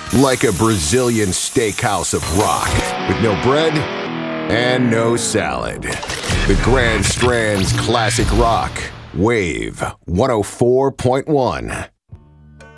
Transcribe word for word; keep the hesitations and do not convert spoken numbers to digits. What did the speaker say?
Like a Brazilian steakhouse of rock, with no bread and no salad. The Grand Strand's classic rock, Wave one oh four point one.